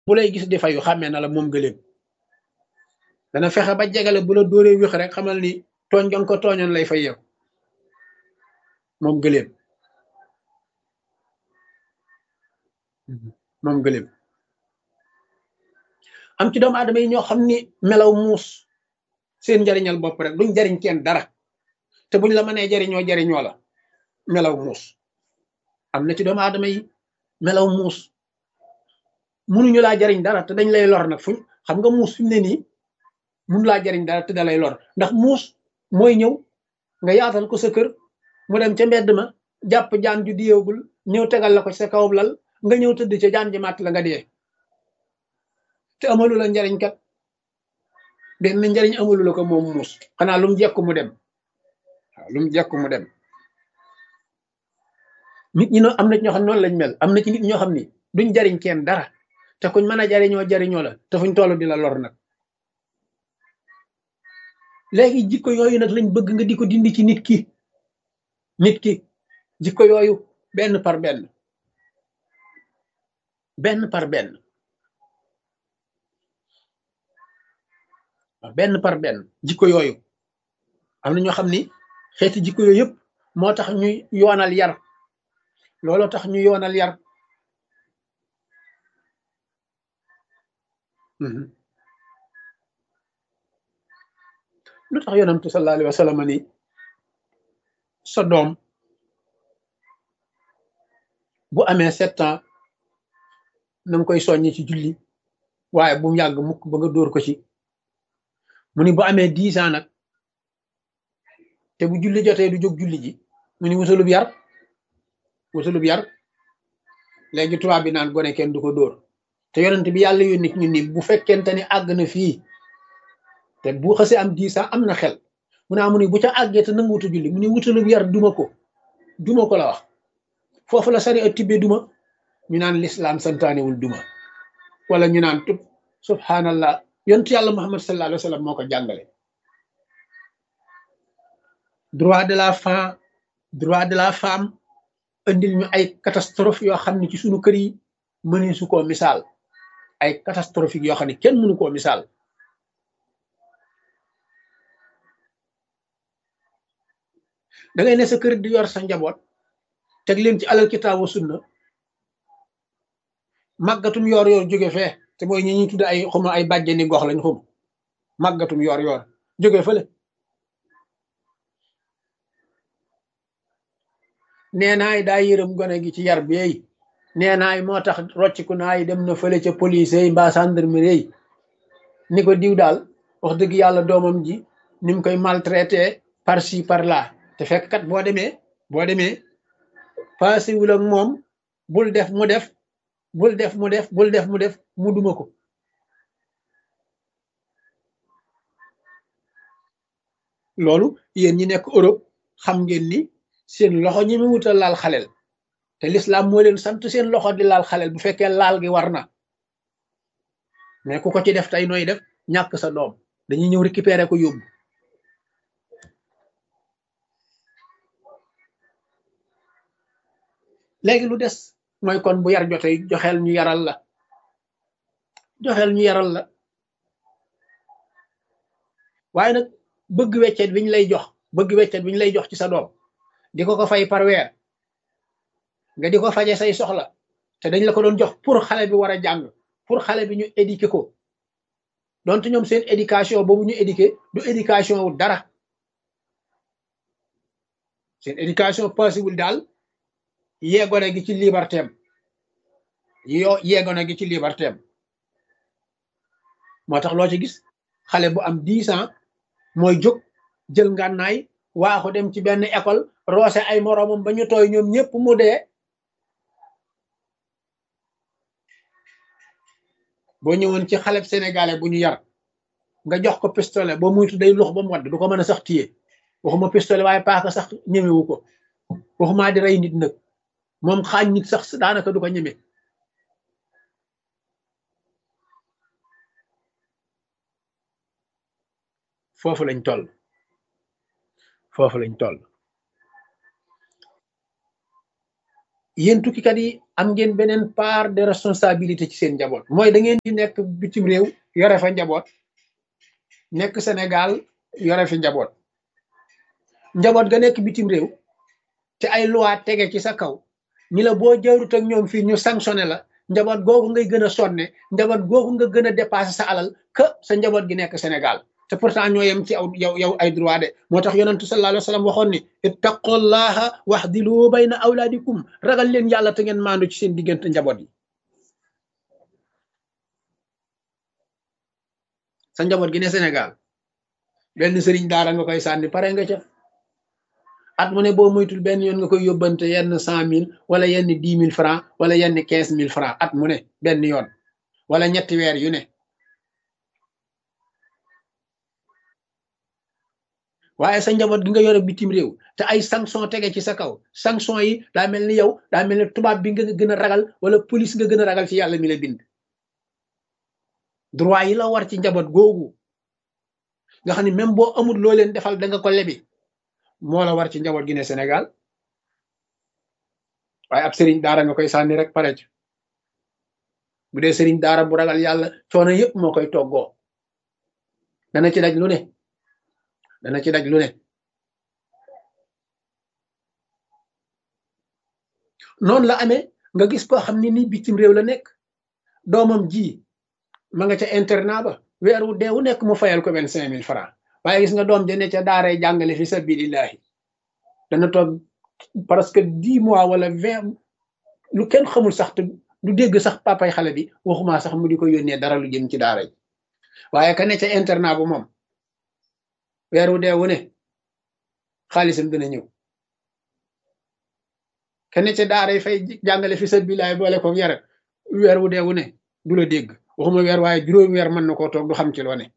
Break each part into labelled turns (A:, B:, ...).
A: bu lay gis di fayu xàmmee na la moom gëléem dana fexe ba jegale bu la dóoree wéx rek xamal ni tooñ nga ko tooñoon lay fay yow moom gëléem moom gëléem am ci doomu aadama yi ñoo xam ni melaw muus seen njariñal bopp rek duñ jariñ kenn dara te buñ la mënee jariñoo la melaw muus am na ci doomu aadama yi melaw muus munuñu laa jariñ dara te dañ lay lor nag fuñ xam nga muus fi mu ne nii mun laa jariñ dara te da lay lor ndax muus mooy ñëw nga yaatal ko sa kër mu dem ca mbedd ma jàpp jaan ju diyeegul ñëw tegal la ko ci sa kawub lal nga ñëw tëdd ca jaan ji màtt la nga dee te amalu la njariñ kat benn njariñ amalu la ko moom muus xanaa lu mu jekku mu dem waaw lu mu jekku mu dem nit ñi am na ci ñoo xam ne noonu lañ mel am na ci nit ñoo xam ni duñ jariñ kenn dara te kuñ mën a jariñoo la te fuñ toll di la lor nag léegi jikko yooyu nag lañ bëgg nga di ko dindi ci nit ki jikko yooyu benn par benn par benn jikko yooyu am na ñoo xam ni xeeti jikko yooyu yëpp moo tax ñuy yoonal yar looloo tax ñu yoonal yar lu tax yonantu sallallahu alayhi wa sallam ni sa doom bu amee 7 ans na nga koy soññi ci julli waaye bu mu yàgg mukk ba nga dóor ko ci mu ni bu amee 10 ans nag te bu julli jotee du jóg julli ji mu ni wutalub yar léegi tubaab bi naan gone kenn du ko dóor te yonent bi yàlla yónni nit ñi ni bu fekkente ni àgg na fii te bu xasee am 10 ans am na xel mu ni bu ca àggee te nangu wuta julli mu ni wutalub yar duma ko la wax foofu la sari a tibbe duma ñu naan lislaam santaanewul duma wala ñu naan tub subhanallah yontu yàlla muhammad sallallahu alayhi wa sallam moo ko jàngale droit de la femme indil ñu ay catastrophe yoo xam ne ci suñu kër yi mëni su koo misaal ay catastrophique yoo xam ne kenn mënu koo misaal da ngay ne sa kër di yor sa njaboot teg leen ci alal kitaabu sunna màggatum yoor jóge fee te mooy ñi ñuy tudde ay xuma ay bàjjeni gox lañ xum màggatum yoor jóge fële nee naay daa yërëm gone gi ci yar bi nee naay moo tax rocciku naay dem na fële ca police yi mbaa gendarmerie yi ni ko diw daal wax dëgg yàlla doomam ji ni mu koy maltraité par ci par là te fekk kat boo demee passé wul ak moom bul def mu duma ko loolu yéen ñi nekk Europe xam ngeen ni seen loxo ñi mu wutal laal xaleel te l'islam moo leen sant seen loxo di laal xaleel bu fekkee laal gi war na mais ku ko ci def tey nooy def ñàkk sa doom dañuy ñëw récupérer ko yóbbu léegi lu des mooy kon bu yar jotee joxeel ñu yaral la waaye nag bëgg weccet bi ñu lay jox ci sa doom di ko fay par weer nga di ko faje say soxla te dañ la ko doon jox pour xale bi war a jàng pour xale bi ñu éduquer ko donte ñoom seen éducation boobu ñu éduquer du éducation wu dara seen éducation possible daal yeegone gi ci libertéem yeegone gi ci libertéem moo tax loo ci gis xale bu am 10 ans mooy jóg jël ngànnaay waaxu dem ci benn école roose ay moroomam ba ñu tooy ñoom ñëpp mu dee boo ñëwoon ci xale sénégalais bu ñu yar nga jox ko pistolet boo muytu day lux ba mu wadd du ko mën a sax téye waxuma pistolet waaye paaka sax ñemewu ko waxumaa di rey nit nag moom xaañ nit sax daanaka du ko ñeme foofu lañ toll yéen tukkikat yi am ngeen beneen part de responsabilité ci seen njaboot mooy da ngeen di nekk bitim réew yore fa njaboot nekk Sénégal yore fi njaboot ga nekk bitim réew te ay loi tege ci sa kaw ni la boo jarut ak ñoom fii ñu sanctionné la njaboot googu ngay gën a sonne njaboot googu nga gën a dépassé sa alal que sa njaboot gi nekk Sénégal te pourtant ñoo yem ci yow ay droit de moo tax yonentu sallallahu alayhi wa sallam waxoon ni ittaqullaha waxdilu bayna awlaadikum ragal leen yàlla te ngeen maandu ci seen diggante njaboot yi sa njaboot gi ne Sénégal benn sëriñ daara nga koy sànni pare nga ca at mu ne boo moytul benn yoon nga koy yóbbante yenn 100.000 wala yenn 10.000 francs wala yenn 15.000 francs at mu ne benn yoon wala ñetti weer yu ne waaye sa njaboot gi nga yore bitim réew te ay sanction tege ci sa kaw sanction yi daa mel ni yow daa mel ni tubaab bi nga gën a ragal wala police nga gën a ragal ci yàlla mi la bind droit yi la war ci njaboot googu nga xam ne même boo amul loo leen defal da nga ko lebi moo la war ci njaboot gi ne Sénégal waaye ab sëriñ daara nga koy sànni rek pare ci bu dee sëriñ daara bu ragal yàlla coono yëpp moo koy toggoo dana ci daj lu ne noonu la amee nga gis koo xam ne ni bitim réew la nekk doomam ji ma nga ca internat ba weer wu dee wu nekk mu fayal ko 25.000 francs waaye gis nga doom ja ne ca daaray jàngale fi sabilillahi dana toog presque 10 mois wala 20 lu kenn xamul sax te du dégg sax papay xale bi waxuma sax mu di ko yónnee dara lu jëm ci daara ji waaye ka ne ca internat bu moom weer wu dee wu ne xaalisam dina ñëw ka ne ca daara yi fay jàngale fi sabilillahi boole ko yare weer wu dee wu ne du la dégg waxuma weer waaye juróomi weer mën na koo toog du xam ci loo ne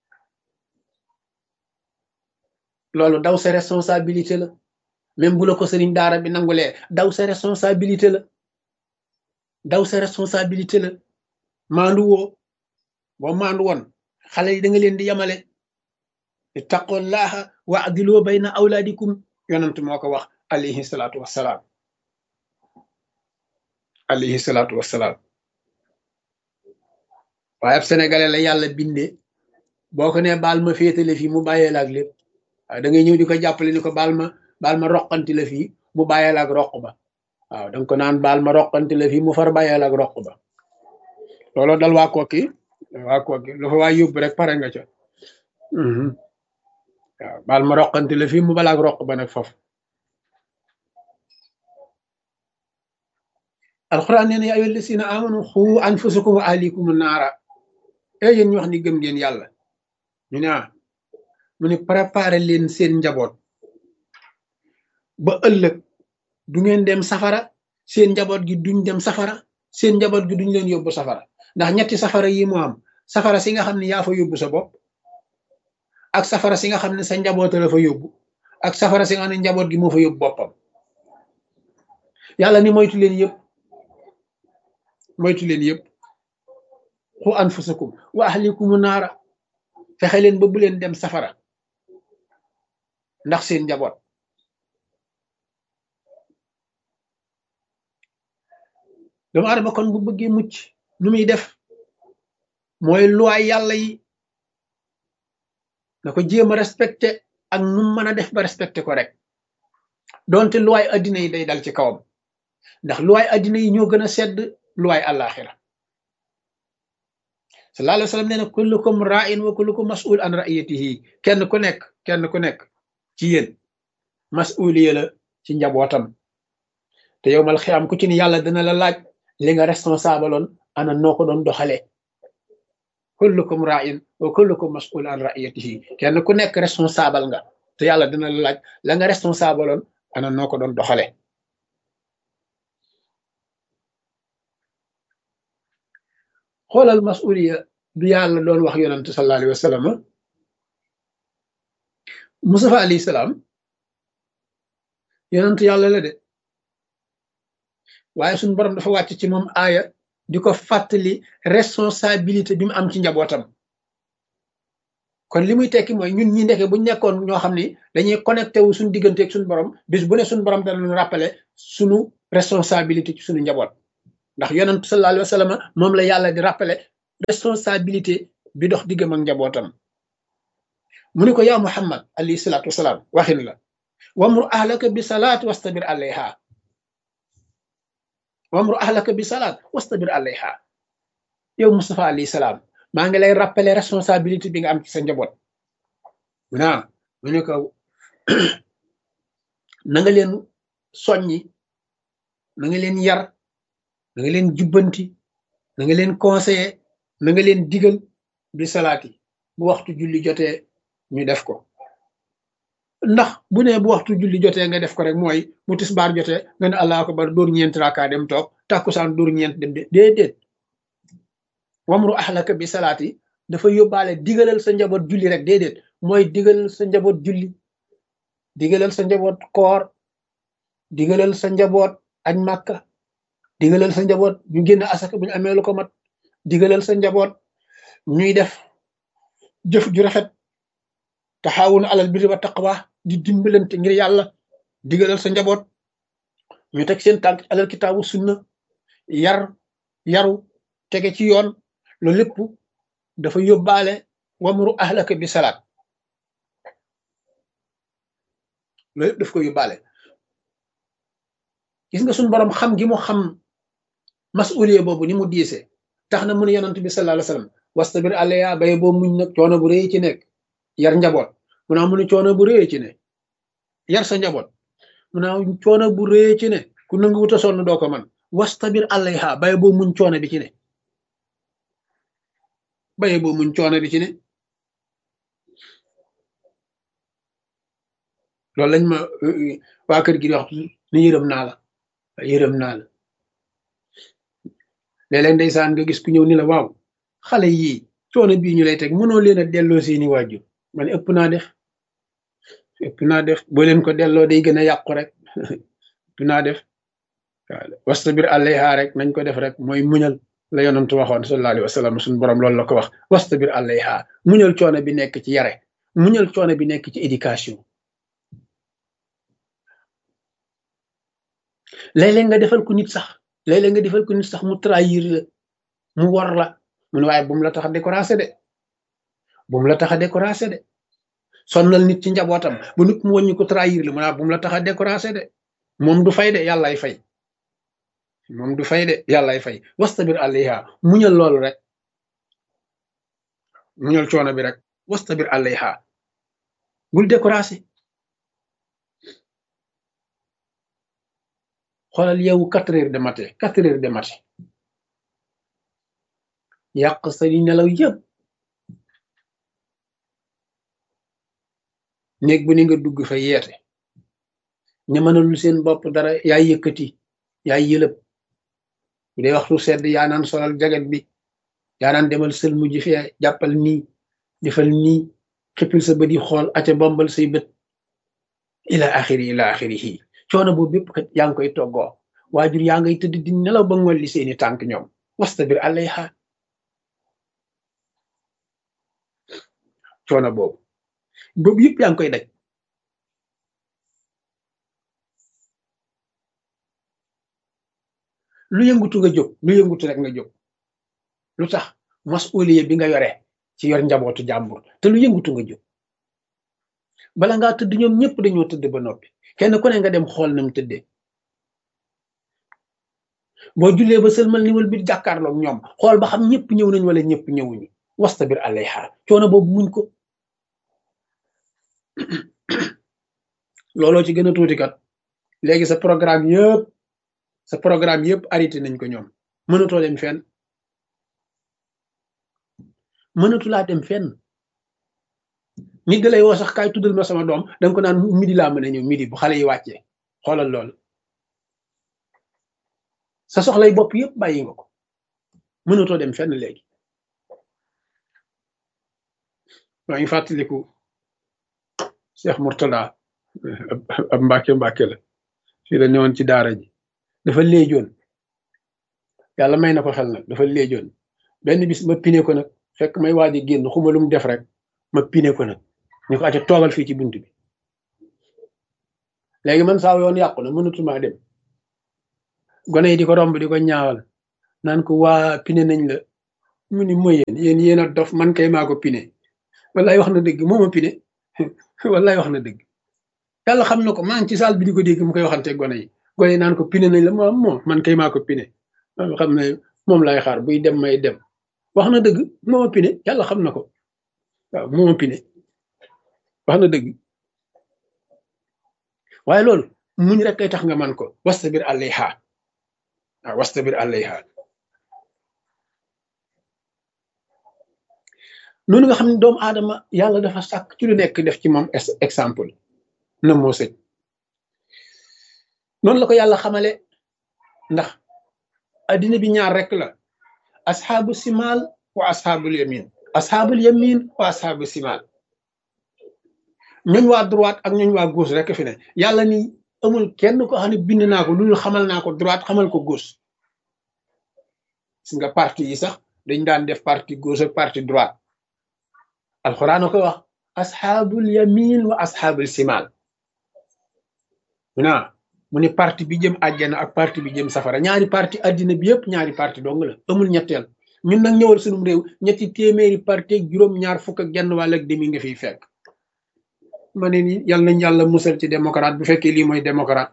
A: loolu daw sa responsabilité la même bu la ko sëriñ daara bi nangulee daw sa responsabilité la maandu woo boo maandu woon xale yi da nga leen di yemale ittaqullaha wa'dilu bayna awlaadikum yonent moo ko wax alayhi salaatu wassalaam waaye ab sénégalais la yàlla bindee boo ko nee baal ma féetale fii mu bàyyee la ak lépp waaw da ngay ñëw di ko jàppale ni ko baal ma roqanti la fii mu bàyyee la ak roq ba waaw da nga ko naan baal ma roqanti la fii mu far bàyyee la ak roq ba looloo dal waa kooki lu fa waa yóbbu rek pare nga ca waaw baal ma roqanti la fii mu bala ak roq ba nag foofu alquran nee na yaa ayyuha llazina amanu xu anfusakum wa ahlikum naara yéen ñu wax ni gëm ngeen yàlla ñu ne mu ne préparé leen seen njaboot ba ëllëg du ngeen dem safara seen njaboot gi duñ dem safara seen njaboot gi duñ leen yóbbu safara ndax ñetti safara yi mu am safara si nga xam ne yaa fa yóbbu sa bopp ak safara si nga xam ne sa njaboot la fa yóbbu ak safara si nga xam ne njaboot gi moo fa yóbbu boppam yàlla ni moytu leen yëpp xu anfusakum wa ahlikum naara fexe leen ba bu leen dem safara ndax seen njaboot doomu aadama kon bu bëggee mucc nu muy def mooy luwaay yàlla yi na ko jéem a respecté ak nu mën a def ba respecté ko rek donte luwaay addina yi day dal ci kawam ndax luwaay addina yi ñoo gën a sedd luwaay àllaaxira sallallahu alayhi wa sallam nee na kullukum ra'in wa kullukum mas'ul an ra'iyatihi kenn ku nekk ci yéen mas'uliya la ci njabootam te yow mal xiyaam ku ci ni yàlla dina la laaj li nga responsable oon ana noo ko doon doxalee kullukum ra'in wa kullukum mas'ul an ra'iyatihi kenn ku nekk responsable nga te yàlla dina la laaj la nga responsable oon ana noo ko doon doxalee xoolal masuliya du yàlla doon wax yonante sallallahu alayhi wa sallam Mustafa alayhi salaam yonante yàlla la de waaye suñu borom dafa wàcc ci moom aaya di ko fàttali responsabilité bi mu am ci njabootam kon li muy tekki mooy ñun ñi ndeke buñ nekkoon ñoo xam ni dañuy connecté wu suñu digganteeg suñu borom bis bu ne suñu borom danañu rappelé suñu responsabilité ci suñu njaboot ndax yonent sallallahu alayhi wa sallam moom la yàlla di rappeler responsabilité bi dox diggam ak njabootam mu ne ko yaa Muhammad alayhi salaatu wasalaam waxin la wamru ahlaka bi salaat wastabir alayha wamru ahlaka bi salaat wastabir alayha yow Mustafa alayhi salaam maa ngi lay rappeler responsabilité bi nga am ci sa njaboot mu ne ko na nga leen soññi na nga leen yar na nga leen jubbanti na nga leen conseiller na nga leen digal bi salaati bu waxtu julli jotee ñu def ko ndax bu ne bu waxtu julli jotee nga def ko rek mooy bu tisbaar jotee nga ne allahu akbar dóor ñeent raaka dem toog tàkkusaan dóor ñeent dem déedéet wamru ahlaka bi salaati dafa yóbbaale digalal sa njaboot julli rek déedéet mooy digalal sa njaboot julli digalal sa njaboot koor digalal sa njaboot añ màkka digalal sa njaboot ñu génn asaka bu ñu amee lu ko mat digalal sa njaboot ñuy def jëf ju rafet taxaawun alal birri wa taqwa di dimbalante ngir yàlla digalal sa njaboot ñu teg seen tànk alal kitaabu sunna yaru tege ci yoon loolu lépp dafa yóbbaale wamru ahlaka bi salaat loolu lépp daf ko yóbbaale gis nga suñu borom xam gi mu xam masuliye boobu ni mu diise tax na mu ne yonent bi sallallahu alayhi wasallam wastabir alayha bay boo muñ nag coono bu rëy ci nekk yar njaboot mu naa mu ne coono bu rëy ci ne yar sa njaboot mu naa coono bu rëy ci ne ku nangu wuta sonn doo ko man wastabir alayha bay boo muñ coono bi ci ne bay boo muñ coono bi ci ne loolu lañ ma waa kër gi di wax ni yërëm naa la léeg-léeg ndeysaan nga gis ku ñëw ni la waaw xale yii coono bii ñu lay teg mënoo leen a delloo seeni waajur man ëpp naa def boo leen ko delloo day gën a yàqu rek ëpp naa def wastabir alayha rek nañ ko def rek mooy muñal la yonantu waxoon sallallahu alayhi wa sallam suñu borom loolu la ko wax wastabir alayha muñal coono bi nekk ci yare muñal coono bi nekk ci éducation léeg-léeg nga defal ko nit sax mu trahir la mu war la mu ne waaye bu mu la tax a découragé de sonnal nit ci njabootam ba nit mu wàññi ko trahir la mu ne bu mu la tax a découragé de moom du fay de yàllaay fay wastabir alayha muñal loolu rek muñal coono bi rek wastabir alayha bul découragé xoolal yow 4 heures de matin yàq sa di nelaw yëpp néeg bu ni nga dugg fa yeete ña mënalul seen bopp dara yaay yëkkati yaay yëlëb bu dee waxtu sedd yaa naan solal jaget bi yaa naan demal sël mujj fee jàppal nii defal nii xippil sa bët yi xool aca bombal say bët ila axirihi coono boobu yëpp kat yaa ngi koy toggoo waajur yaa ngay tëdd di nelaw ba ngolli seeni tànk ñoom wastabir alayha coono boobu yëpp yaa ngi koy daj lu yëngutu rek nga jóg lu tax masuliye bi nga yore ci yor njabootu jàmbur te lu yëngutu nga jóg bala ngaa tëdd ñoom ñëpp dañoo tëdd ba noppi kenn ku ne nga dem xool na mu tëddee boo jullee ba sëlmal ni wal bi jàkkaarloog ñoom xool ba xam ñëpp ñëw nañ wala ñëpp ñëwuñu wastabir alayha coono boobu muñ ko looloo ci gën a tuuti kat léegi sa programme yëpp arrêté nañ ko ñoom mënatoo dem fenn mënatulaa dem fenn nit da lay woo sax kaay tuddal ma sama doom danga ko naan midi laa mën a ñëw midi bu xale yi wàccee xoolal loolu sa soxlay bopp yëpp bàyyi nga ko mënatoo dem fenn léegi maa ngi fàttaliku Cheikh Mourtada ab mbàkke la fii la newoon ci daara ji dafa léejoon yàlla may na ko xel nag dafa léejoon benn bis ma pine ko nag fekk may waaji génn xuma lu mu def rek ma pine ko nag ñu ko acca toogal fii ci bunt bi léegi man saa yoon yàqu na mënatuma dem gone yi di ko romb di ko ñaawal naan ko waa pine nañ la mu ni mooy yéen a dof man kay maa ko pine wallaay wax na dëgg moo ma pine wallaay wax na dëgg yàlla xam na ko maa ngi ci saal bi di ko dégg mu koy waxante gone yi naan ko pine nañ la moom man kay maa ko pine xam ne moom lay xaar buy dem may dem wax na dëgg moo ma pine yàlla xam na ko waaw moo ma pine wax na dëgg waaye loolu muñ rek kay tax nga man ko wastabir alayha waaw wastabir alayha noonu nga xam ne doomu aadama yàlla dafa sàkk ci lu nekk def ci moom exemple na moo sëñ noonu la ko yàlla xamale ndax addina bi ñaar rek la asxaabu simaal wa asxaabul yamin asxaabul yamin wa asxaabu simaal ñooñ waa droite ak ñooñ waa gauche rek fi ne yàlla ni amul kenn ko xam ne bind naa ko loolu xamal naa ko droite xamal ko gauche gis nga parti yi sax dañ daan def parti gauche ak parti droite alxuraan ko wax asxaabul yamin wa asxaabul simaal mu ne parti bi jëm àjjana ak parti bi jëm safara ñaari parti addina bi yëpp ñaari parti dong la amul ñetteel ñun nag ñëwal sunum réew ñetti téeméeri parti ak juróom-ñaar fukk ak genn wàll ak demi nga fiy fekk ma ne ni yàlla nañ yàlla musal ci démocrate bu fekkee lii mooy démocrate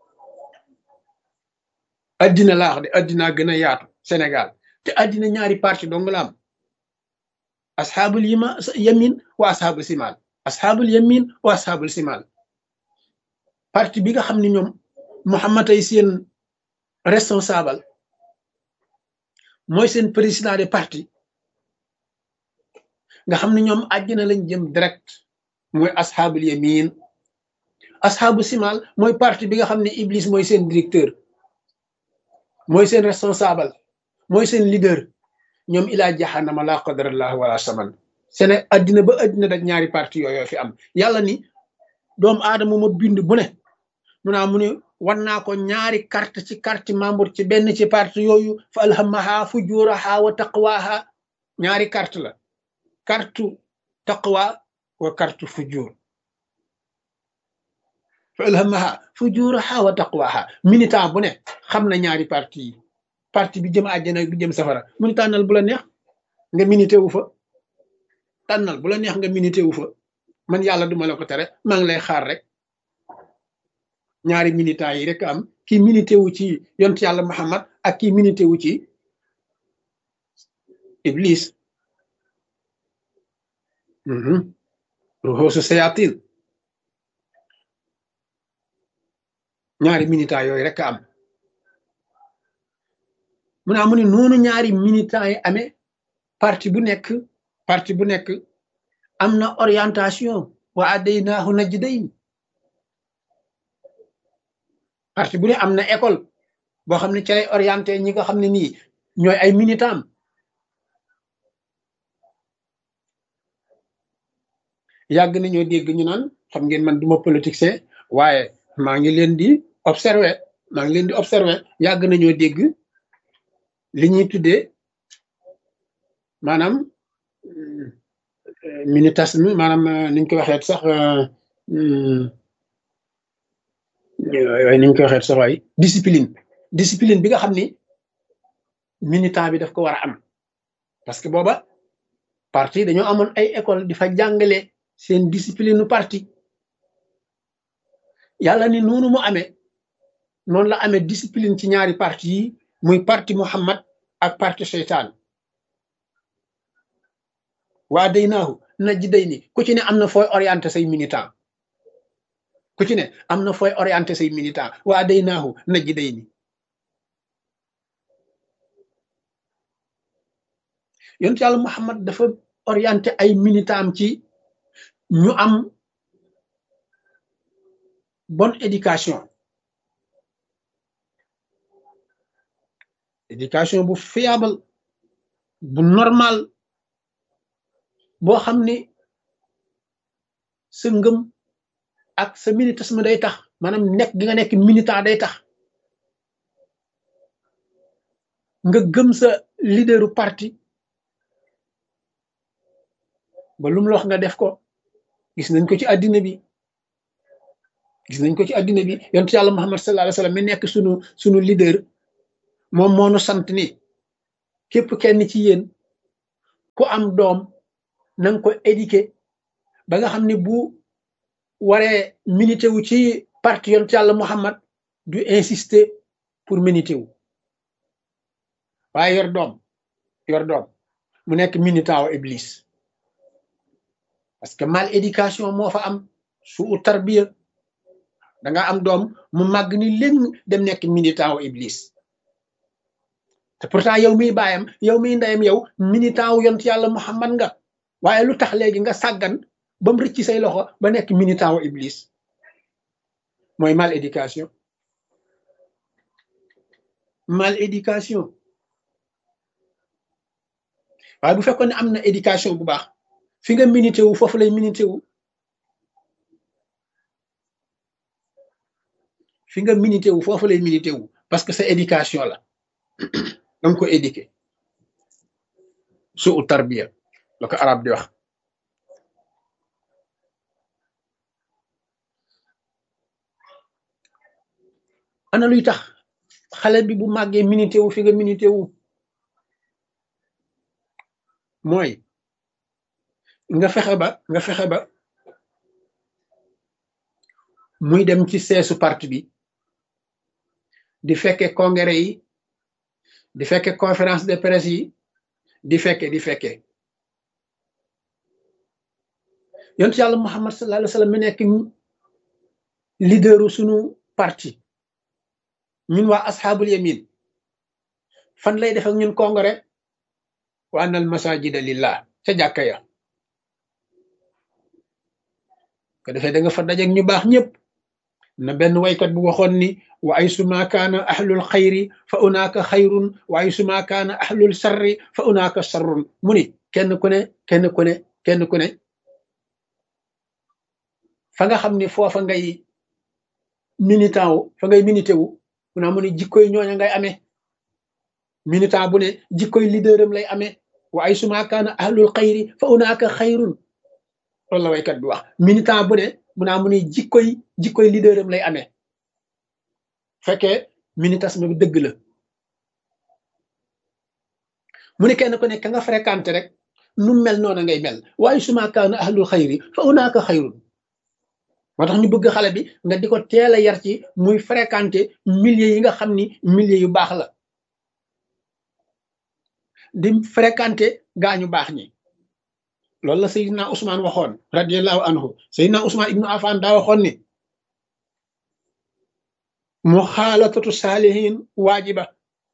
A: addina laax de addinaa gën a yaatu Sénégal te addina ñaari parti dong la am asxaabul yamin wa asxaabul simaal asxaabul yamin wa asxaabul simaal parti bi nga xam ne ñoom Muhammad ay seen responsable mooy seen président de parti nga xam ne ñoom àjjana lañ jëm direct mooy asxaabul yamin asxaabu simaal mooy parti bi nga xam ne Iblis mooy seen directeur mooy seen responsable mooy seen leader ñoom ilaa jahannama laa qadarallah wala saman seen addina ba addina dak ñaari parti yooyu fi am yàlla ni doomu aadama ma bind bu ne mu ne wan naa ko ñaari carte ci carte membre ci benn ci parti yooyu fa alhamaha fujuraha wa taqwaha ñaari carte la carte taqwa wa carte fujur fa alhamaha fujuraha wa taqwaha militant bu ne xam na ñaari parti yi parti bi jëm àjjana bi jëm safara mu ni tànnal bu la neex nga milité wu fa tànnal bu la neex nga milité wu fa man yàlla duma la ko tere maa ngi lay xaar rek ñaari militants yi rek am kii milité wu ci yont yàlla Muhammad ak kii milité wu ci Iblis ruxoosu sayatin ñaari militants yooyu rek am mu ne noonu ñaari militants yi amee parti bu nekk am na orientation wa adaynaahu najdayn parti bu ne am na école boo xam ne ci lay orienté ñi nga xam ne nii ñooy ay militants yàgg nañoo dégg ñu naan xam ngeen man duma politicien waaye maa ngi leen di observer yàgg nañoo dégg li ñuy tuddee maanaam militantisme maanaam niñ ko waxee sax waaye niñ ko waxee sax waay discipline bi nga xam ni militant bi daf ko war a am parce que booba parti dañoo amoon ay école di fa jàngale seen discipline nu parti yàlla ni noonu mu amee noonu la amee discipline ci ñaari parti yi muy parti Muhammad ak parti seytaan waa day naahu najji day ni ku ci ne am na fooy orienté say militant ku ci ne am na fooy orienté say militant waa day naahu najji day ni yonent yàlla Muhammad dafa orienté ay militant am ci ñu am bonne éducation bu fiable bu normal boo xam ni sa ngëm ak sa militantisme day tax maanaam nekk gi nga nekk militant day tax nga gëm sa leaderu parti ba lu mu la wax nga def ko gis nañ ko ci àddina bi yonent yàlla Muhammad sallallahu alayhi wa sallam mi nekk sunu leader moom moo nu sant ni képp kenn ci yéen ku am doom na nga ko éduquer ba nga xam ne bu waree milité wu ci parti yonent yàlla Muhammad du insister pour milité wu waaye yor doom mu nekk militant wu Iblis parce que mal éducation moo fa am su tarbiya da nga am doom mu màgg ni léegi dem nekk militant wu Iblis te pourtant yow miy baayam yow miy ndeyam yow militant wu yonent yàlla Muhammad nga waaye lu tax léegi nga sàggan ba mu rëcc say loxo ba nekk militant wu Iblis mooy mal éducation waaye bu fekkoon ne am na éducation bu baax fi nga milité wu foofu lay milité wu parce que sa éducation la danga ko éduquer su tarbiya la ko arab di wax ana luy tax xale bi bu màggee milité wu fi nga milité wu mooy nga fexe ba muy dem ci seesu parti bi di fekke congrès yi di fekke conférence de presse yi di fekke yonent yàlla Muhammad sallallahu alayhi wa sallam mi nekk leaderu sunu parti ñun waa asxaabul yamin fan lay def ak ñun congrès wa annal masajida lillah ca jàkka ya ko defee da nga fa dajeek ñu baax ñëpp na benn waykat bu waxoon ni wa ay suma kaana ahlul xayri fa unaaka xayrun wa ay suma kaana ahlul sarri fa unaaka sarrun mu ni kenn ku ne fa nga xam ni foofa ngay militant wu fa ngay milité wu mu naa mu ni jikkoy ñooña ngay amee militant bu ne jikkoy leaderam lay amee wa ay suma kaana ahlul xayri fa unaaka xayrun loolu la waykat bi wax militant bu ne mu naa mu ni jikkoy leaderam lay amee fekkee militantisme bi dëgg la mu ne kenn ku ne ka nga fréquenté rek nu mel noona ngay mel waaye suma kaana ahlul xayri fa unaaka xayrun moo tax ñu bëgg xale bi nga di ko teel a yar ci muy fréquenté milieu yi nga xam ni milieu yu baax la di fréquenté gaañu baax ñi loolu la Seydina Ousmane waxoon radiallahu anhu Seydina Ousmane ibnu Affan daa waxoon ni muxaalatatu saalihin waajiba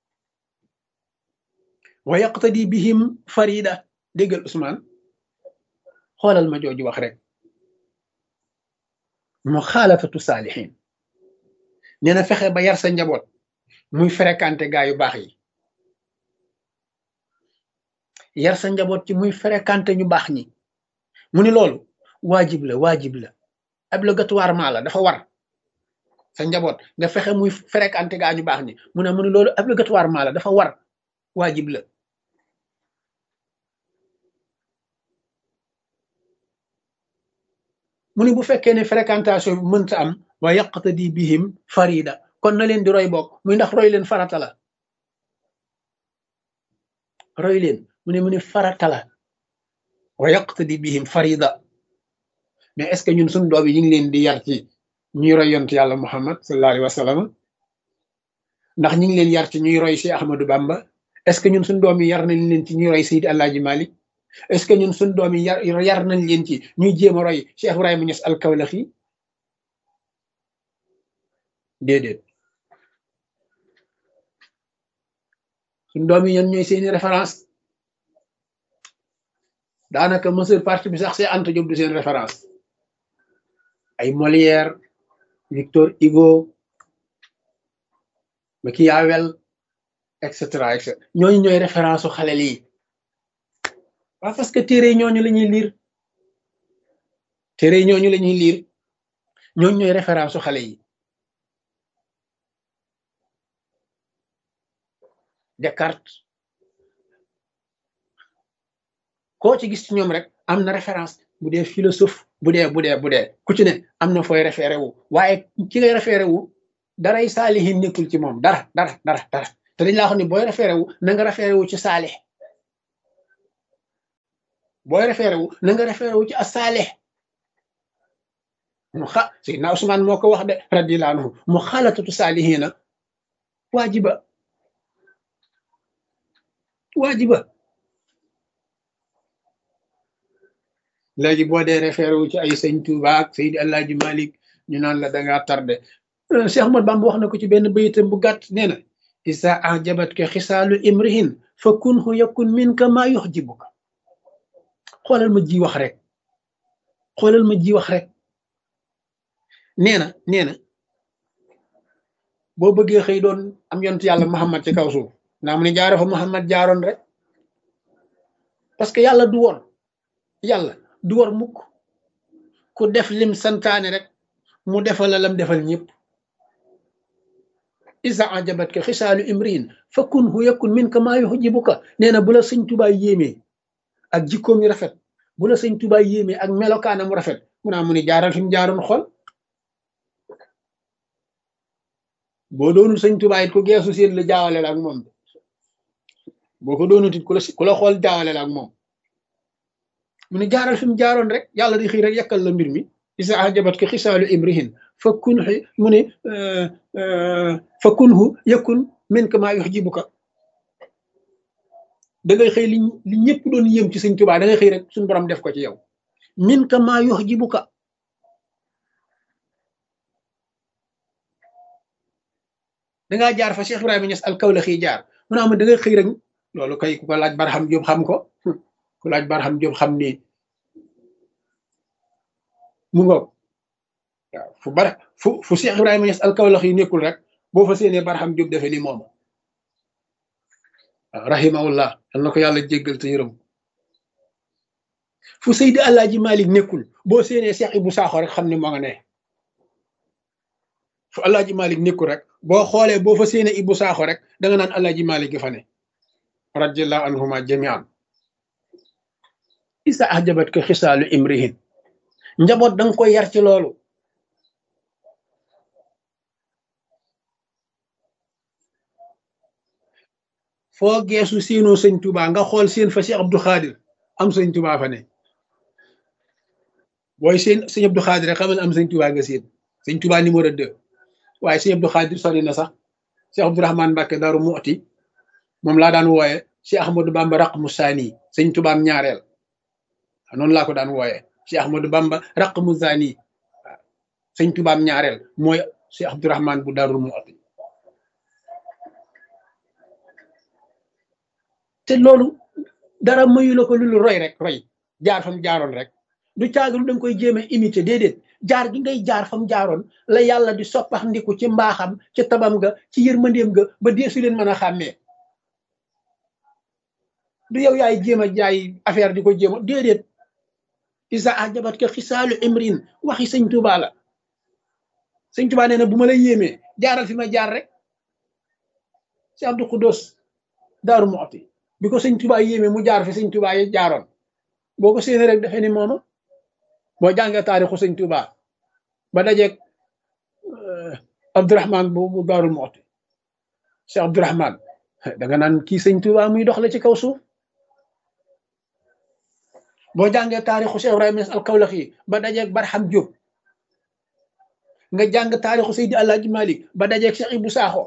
A: wa yaqtadi bihim farida déggal Ousmane xoolal ma jooju wax rek muxaalatatu saalihin nee na fexe ba yar sa njaboot muy fréquenté gaa yu baax yi yar sa njaboot ci muy fréquenté ñu baax ñi mu ni loolu waajib la obligatoirement la dafa war sa njaboot nga fexe muy fréquenté gaa ñu baax ñi mu ni loolu obligatoirement la dafa war waajib la mu ni bu fekkee ne fréquentation bi mënta am wa yaqtadi bihim farida kon na leen di roy bokk muy ndax roy leen farata la roy leen mu ni farata la wa yaqtadi bihim farida mais est-ce que ñun suñu doom yi ñu ngi leen di yar ci ñuy roy yonent yàlla Muhammad sallallahu alayhi wa sallam ndax ñu ngi leen yar ci ñuy roy si Ahmadou Bamba est-ce que ñun suñu doom yi yar nañ leen ci ñuy roy Seydi Alaaji Malik est-ce que ñun suñu doom yi yar nañ leen ci ñuy jéem a roy Cheikh Ibrahima Niass al-Kawlaxi déedéet suñu doom yi ñan ñooy seeni référence daanaka monsieur parti bi sax c'est Anta Diop du seen référence ay Molière Victor Hugo Machiavel et cetera ñooñu ñooy référence su xale lii waaw parce que téere ñooñu la ñuy liir ñooñu ñooy référence su xale yi Descartes koo ci gis ci ñoom rek am na référence bu dee philosophe bu dee ku ci ne am na fooy référé wu waaye ki ngay référé wu daray saalihin nekkul ci moom dara te dañ laa wax ni booy référé wu na nga référé wu ci saalix booy référé wu na nga référé wu ci as-saalix Seydina Usmaan moo ko wax de radiyallaahu anhu mu xalatatu saalihiina waajiba waajiba léegi boo dee référé wu ci ay sëñ Tuuba ak Seydi Alaaji Malik ñu naan la dangaa tardé Cheikh Ahmad Bamba wax na ko ci benn bayitam bu gàtt nee na isa ajabatka xisaalu imrihin fa kunhu yakun minka maa yuxjibuka xoolal ma ji wax rek xoolal ma ji wax rek nee na boo bëggee xëy doon am yonent yàlla Muhammad ci kaw suuf naa mu ne jaaro fa Muhammad jaaroon rek parce que yàlla du war mukk ku def lim santaane rek mu defal la lam defal ñëpp isa ajabatka xisaalu imriin fa kunhu yakun minka maa yuxjibuka nee na bu la sëñ Tuubaa yéemee ak jikkoom yu rafet bu la sëñ Tuubaa yéemee ak melokaanam rafet mu ni jaaral fi mu jaaroon xool boo doonul sëñ Tuubaa it ku geesu seen la jaawale la ak moom boo ko doonut it ku la xool jaawale la ak moom mu ne jaaral fi mu jaaroon rek yàlla di xëy rek yàkkal la mbir mi isa ajabatka xisaalu imrihin fa kunhu mu ne fa kunhu yakun minka maa yuxjibuka da ngay xëy li ñëpp doon yëm ci sëñ Tuubaa da ngay xëy rek suñu borom def ko ci yow minka maa yuxjibuka dangaa jaar fa Cheikh Ibrahima Niass al-Kawlaxi jaar mu ne da ngay xëy rek loolu kay ku ko laaj Barham Diop xam ko ku laaj Barham Diop xam ni mu ngoog waaw fu Cheikh Ibrahima Niass al-Kawlaxi nekkul rek boo fa séenee Barham Diop defee ni moom waaw rahimahullah yal na ko yàlla jéggal te yërëm fu Seydi Alaaji Malik nekkul boo séenee Cheikh Ibou Sakho rek xam ni moo nga ne fu Alaaji Malik nekkul rek boo xoolee boo fa séenee Ibou Sakho rek da nga naan Alaaji Malik gi fa ne radiyallahu anhuma jamian isa ajabatka xisaalu imrihin njaboot danga koy yar ci loolu foo geesu séenoo sëñ Tuubaa nga xool seen fa Cheikh Abdou Khadir am sëñ Tuubaa fa ne booy seen sëñ Abdou Khadir rek xamal am sëñ Tuubaa nga seen sëñ Tuubaa numéro 2 waaye sëñ Abdou Khadir sori na sax Cheikh Abdourahmane Mbacke Daaru Muxti moom laa daan wooye Cheikh Ahmadou Bamba raqmu saani sëñ Tuubaam ñaareel noonu laa ko daan wooye Cheikh Ahmadou Bamba raqmu saani waaw sëñ Tuubaam ñaareel mooy Cheikh Abdourahmane bu Daaru Muxti te loolu dara mayu la ko lu roy rek roy jaar fam jaaroon rek du caagalu da nga koy jéem a imité déedéet jaar gi ngay jaar fam jaaroon la yàlla di soppax ndiku ci mbaaxam ci tabam ga ci yërmandeem ga ba deesu leen mën a xàmmee du yow yaay jéem a jaay affaire di ko jéem a déedéet isa ajabatka xisaalu imrin waxi sëñ Tuubaa la sëñ Tuubaa nee na bu ma la yéemee jaaral fi ma jaar rek si Abdou Xudoos Daaru Muxti bi ko sëñ Tuubaa yéemee mu jaar fi sëñ Tuubaa yi jaaroon boo ko séenee rek dafee ni mooma boo jàngee taarixu sëñ Tuubaa ba dajeeg Abdourahmane bu Daaru Muxti Cheikh Abdourahmane da nga naan kii sëñ Tuubaa muy dox la ci kaw suuf boo jàngee taarixu Cheikh Ibrahima Niass al-Kawlaxi ba dajeeg Barham Diop nga jàng taarixu Seydi Alaaji Malik ba dajeeg Cheikh Ibou Sakho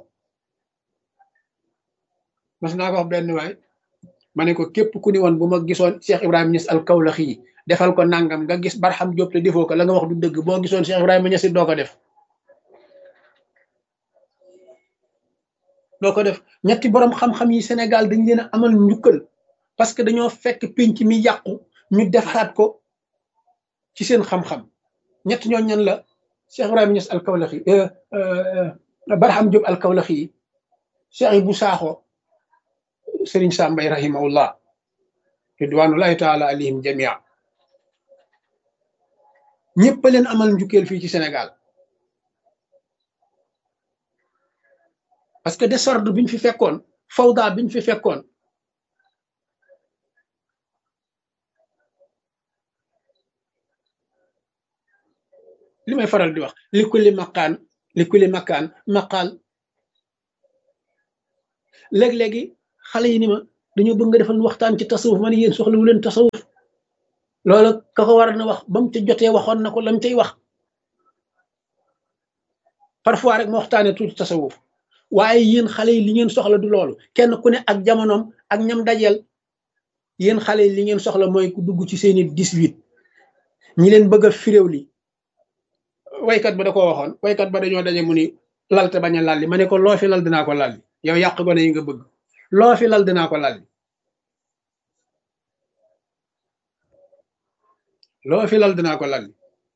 A: mas naa ko wax benn waay ma ne ko képp ku ni woon bu ma gisoon Cheikh Ibrahima Niass al-Kawlaxi defal ko nangam nga gis Barham Diop te defoo ko la nga wax du dëgg boo gisoon Cheikh Ibrahima Niass doo ko def ñetti borom xam-xam yi Sénégal dañ leen a amal njukkal parce que dañoo fekk pénc mi yàqu ñu defaraat ko ci seen xam-xam ñett ñoo ñan la Cheikh Ibrahima Niass al-Kawlaxi Barham Diop al-Kawlaxi Cheikh Ibou Sakho Serigne Sam Mbaye rahimahullah ridwanullahi taala alayhim jamia ñëpp leen amal njukkeel fii ci Sénégal parce que désordre bi ñu fi fekkoon fawda bi ñu fi fekkoon li may faral di wax li kulli makaan maqaal léeg-léegi xale yi ni ma dañoo bëgg nga defal waxtaan ci tasawuf ma ne yéen soxlawu leen tasawuf loola ka ko war na wax ba mu ca jotee waxoon na ko lam cay wax parfois rek ma waxtaane tuuti tasawuf waaye yéen xale yi li ngeen soxla du loolu kenn ku ne ak jamonoom ak ñam dajeel yéen xale yi li ngeen soxla mooy ku dugg ci seeni 18 ñi leen bëgg a firéew li waykat ba da ko waxoon waykat ba dañoo daje mu ni lalte bañ a lalli ma ne ko loo fi lal dinaa ko lalli yow yàq gone yi nga bëgg loo fi lal dinaa ko lalli loo fi lal dinaa ko lalli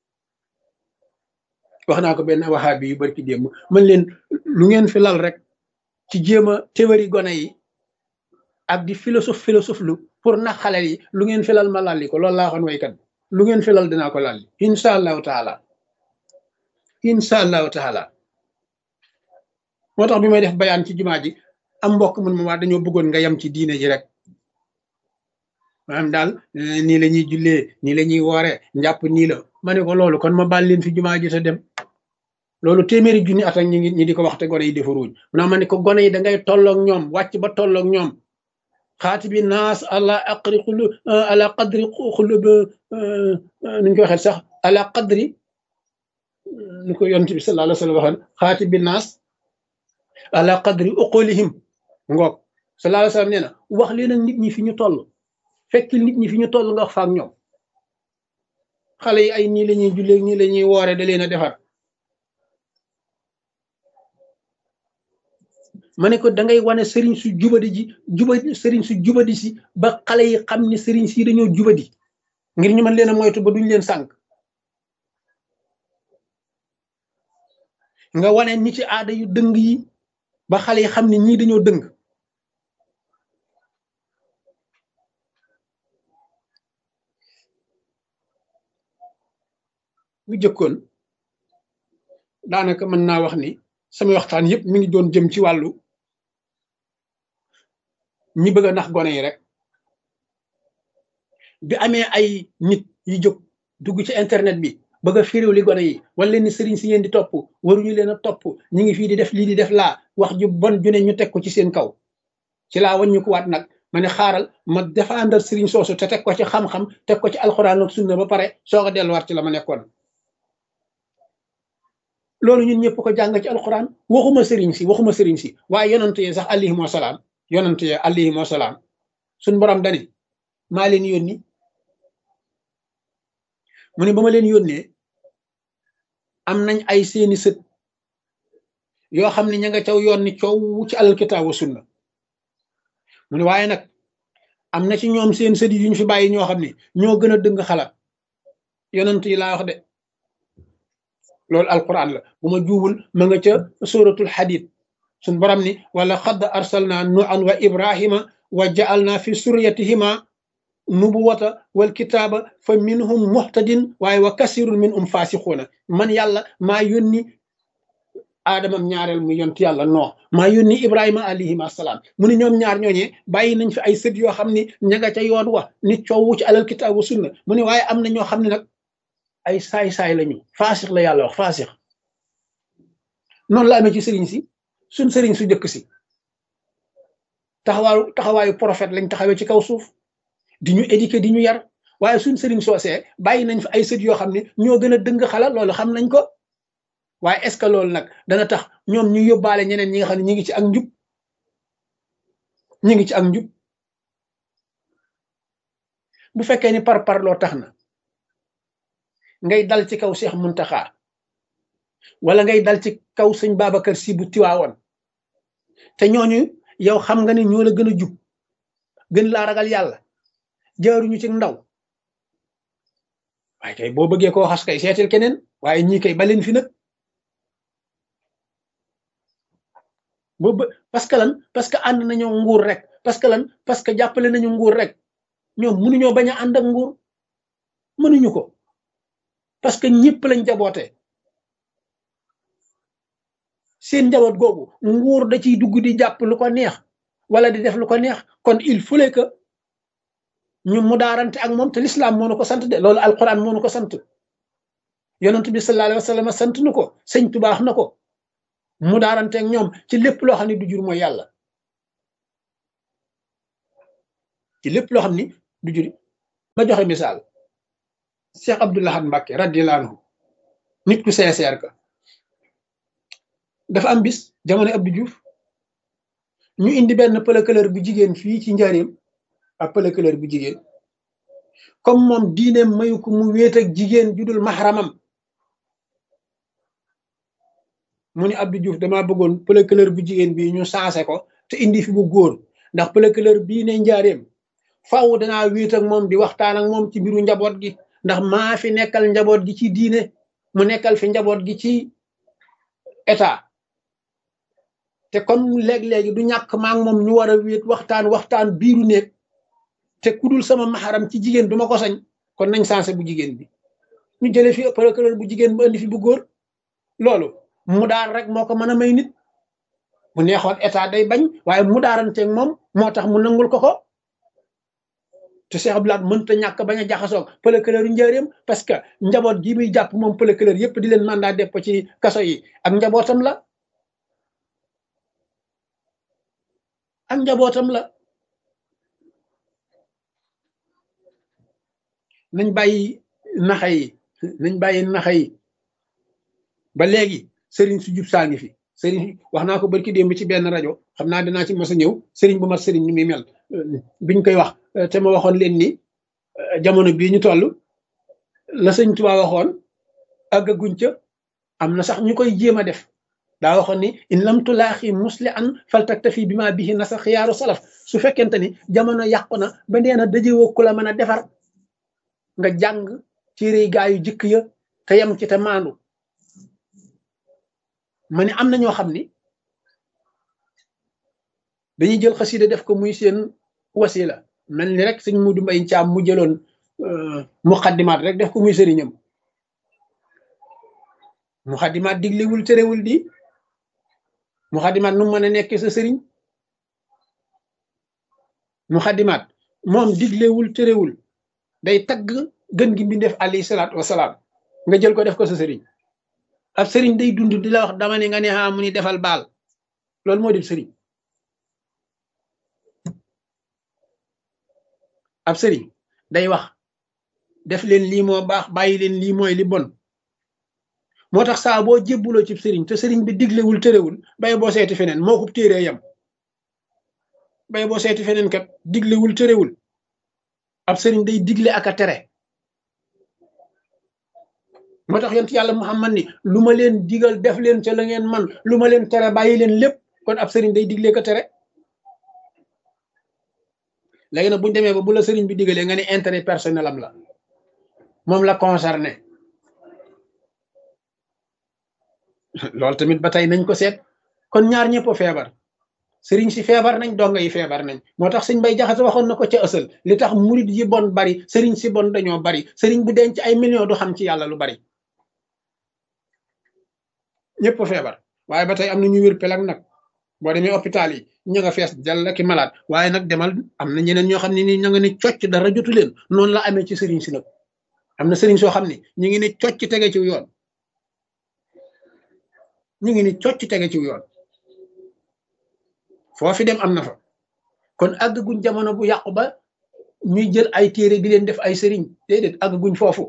A: wax naa ko benn waxaabi yu barki démb man leen lu ngeen fi lal rek ci jéem a théorie gone yi ak di philosophe lu pour nax xale yi lu ngeen fi lal ma lalli ko loolu laa waxoon waykat bi lu ngeen fi lal dinaa ko lalli insha allahu taala insha allahu taala moo tax bi may def bayaan ci jumaa ji am mbokk mun ma waa dañoo bëggoon nga yem ci diine ji rek maanaam daal nii la ñuy jullee nii la ñuy woore njàpp nii la ma ne ko loolu kon ma baal leen fi jumaa ji te dem loolu téeméeri junni at ak ñi di ko wax te gone yi defaruñ munaa ma ne ko gone yi da ngay tolloog ñoom wàcc ba tolloog ñoom xaati bi naas ala aqri xulu ala qadri xulu nuñ ko waxee sax ala qadri ni ko yonent bi sallallahu alayhi wa sallam waxoon xaati bi naas ala qadri uqulihim ngoog sallallahu alayhi wa sallam nee na wax leen ak nit ñi fi ñu toll fekkil nit ñi fi ñu toll nga wax fa ak ñoom xale yi ay nii la ñuy jullee nii la ñuy woore da leen a defar ma ne ko da ngay wane sëriñ su jubadi ji jubadi sëriñ su jubadi si ba xale yi xam ni sëriñ si dañoo jubadi ngir ñu mën leen a moytu ba duñ leen sànq nga wane ni ci aada yu dëng yi ba xale yi xam ni ñii dañoo dëng bu jëkkoon daanaka mën naa wax ni sama waxtaan yëpp mi ngi doon jëm ci wàllu ñi bëgg a nax gone yi rek bi amee ay nit yu jóg dugg ci internet bi bëgg a firiw li gone yi wala leen ni sëriñ si ngeen di topp waruñu leen a topp ñi ngi fii di def lii di def laa wax ju bon ju ne ñu teg ko ci seen kaw ci laa waññu ko waat nag ma ne xaaral ma défendre sëriñ soosu te teg ko ci xam-xam teg ko ci alxuraan ak sunna ba pare soog a delluwaat ci la ma nekkoon loolu ñun ñëpp ko jàng ci alxuraan waxuma sëriñ si waaye yonent yi sax alayhim wasalaam yonent yi alayhim wasalaam suñ borom dani maa leen yónni mu ne ba ma leen yónnee am nañ ay seeni sët yoo xam ne ña nga caw yoon ni coow ci alkitaab wa sunna mu ne waaye nag am na ci ñoom seen sët yi ñu fi bàyyi ñoo xam ne ñoo gën a dëng xalaat yonent yi laa wax de loolu alquran la bu ma juumul ma nga ca suratul hadid suñ borom ni wala xadd arsalna nuan wa ibrahima wa ja'alna fi suryatihima nubuwata wal kitaaba fa minhum muhtadin waaye wa kasirun minhum fasixuuna man yàlla maa yónni aadamam ñaareel mu yont yàlla noo maa yónni ibrahima alayhim assalaam mu ne ñoom ñaar ñooñee bàyyi nañ fi ay sët yoo xam ne ña nga ca yoon wa nit coowu ci alal kitaabu sunna mu ne waaye am na ñoo xam ne nag ay saay-saay lañu faasix la yàlla wax faasix noonu la amee ci sëriñ si suñ sëriñ su jëkk si taxawaayu prophète lañ taxawee ci kaw suuf di ñu éduquer di ñu yar waaye suñ sëriñ soosee bàyyi nañ fi ay sët yoo xam ne ñoo gën a dëng xala loolu xam nañ ko waaye est-ce que loolu nag dana tax ñoom ñu yóbbaale ñeneen ñi nga xam ne ñi ngi ci ak njub ñi ngi ci ak njub bu fekkee ni par loo tax na ngay dal ci kaw Cheikh Muntaxa wala ngay dal ci kaw sëñ Babacar Si bu Tiwaawoon te ñooñu yow xam nga ne ñoo la gën a jub gën laa ragal yàlla jaaruñu ci ndaw waaye kay boo bëggee koo xas kay seetil keneen waaye ñii kay baleen fi nag parce que lan parce que ànd nañoo nguur rek parce que lan parce que jàppale nañu nguur rek ñoom mënuñoo bañ a ànd ak nguur mënuñu ko parce que ñëpp lañ jaboote seen njaboot googu nguur da ciy dugg di jàpp lu ko neex wala di def lu ko neex kon il fallait que ñu mu daarante ak moom te l'islam moo nu ko sant de loolu alquran moo nu ko sant yonent bi sallallahu alayhi wa sallam sant nu ko sëñ tubaax na ko mu daarante ak ñoom ci lépp loo xam ne du jur mooy yàlla ci lépp loo xam ni du juri. ma joxe misaal Cheikh Abdoul Ahad Mbacké radiyallahu anhu nit ku sincère ka dafa am bis jamono Abdou Diouf ñu indi benn pëlëkëlër bu jigéen fii ci njaareem ab pëlëkëlër bu jigéen comme moom diineem mayu ko mu wéet ak jigéen judul maxaramam mu ni Abdou Diouf damaa bëggoon pëlëkëlër bu jigéen bi ñu saase ko te indi fi bu góor ndax pëlëkëlër bii ne njaareem faaw danaa wéet ak moom di waxtaan ak moom ci mbiru njaboot gi ndax maa fi nekkal njaboot gi ci diine mu nekkal fi njaboot gi ci état te comme léeg-léegi du ñàkk maa ngi moom ñu war a wéet waxtaan biiru néeg te kudul sama maxaram ci jigéen du ma ko sañ kon nañ sansé bu jigéen bi ñu jële fi procureur bu jigéen bu andi fi bu góor loolu mu daar rek moo ko mën a may nit bu neexoon état day bañ waaye mu daaranteeg moom moo tax mu nangul ko te Cheikh Abdoul Ahad mënta ñàkk bañ a jaxasoog procureur yu njëriñam parce que njaboot gi muy jàpp moom procureur yépp di leen mandat dépôt ci kaso yi ak njabootam la nañ bàyyi naxa yi ba léegi sëriñ su jub saa ngi fi sëriñ wax naa ko barki démb ci benn rajo xam naa dinaa ci mos a ñëw sëriñ bu mat sëriñ ni muy mel biñ koy wax te ma waxoon leen ni jamono bii ñu toll la sëñ Tuubaa waxoon àggaguñ ca am na sax ñu koy jéem a def daa waxoon ni in lam tulaaxi musli an faltaktafi bi ma bihi nasa xiyaaru salaf su fekkente ni jamono yàqu na ba nee na dajewoo ku la mën a defar nga jàng ci réy gaa yu jëkk ya te yem ci te maandu ma ne am na ñoo xam ni dañuy jël xasida def ko muy seen wasila mel ni rek sëñ Mudu Mbay Caam mu jëloon muqaddimaat rek def ko muy sëriñam muqaddimaat diglewul terewul di muqaddimaat nu mën a nekk sa sëriñ muqaddimaat moom diglewul terewul day tagg gën gi mbindeef alayhi salaatu wasalaam nga jël ko def ko sa sëriñ ab sëriñ day dund di la wax dama ne nga ne mu ni defal baal loolu moo di sëriñ ab sëriñ day wax def leen lii moo baax bàyyi leen lii mooy li bon moo tax saa boo jébbuloo ci sëriñ te sëriñ bi diglewul tërewul bay boo seeti feneen moo ko téeree yam bay boo seeti feneen kat diglewul tërewul ab sëriñ day digle ak a tere moo tax yonent yàlla Muhammad ni lu ma leen digal def leen ca la ngeen man lu ma leen tere bàyyi leen lépp kon ab sëriñ day digle ko tere léegi nag bu ñu demee ba bu la sëriñ bi digalee nga ne intérêt personnel am la moom la concerné loolu tamit ba tey nañ ko seet kon ñaar ñëpp feebar sëriñ si feebar nañ donga yi feebar nañ moo tax sëñ Bay Jaxate waxoon na ko ca ësal li tax murid yi bon bari sëriñ si bon dañoo bari sëriñ bu denc ay millions du xam ci yàlla lu bari ñëpp feebar waaye ba tey am na ñu wér pelag nag boo demee hôpital yi ña nga fees jàll ki malade waaye nag demal am na ñeneen ñoo xam ne ni ña nga ne cocc dara jotu leen noonu la amee ci sëriñ si nag am na sëriñ soo xam ne ñu ngi ne cocc tege ci yoon ñu ngi ne cocc tege ci yoon foofi dem am na fa kon àgguñ jamono bu yàqu ba ñuy jël ay téere di leen def ay sëriñ déedéet àgguñ foofu